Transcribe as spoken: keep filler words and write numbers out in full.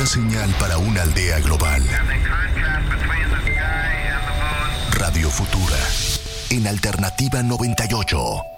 señal para una aldea global. Radio Futura, en Alternativa noventa y ocho.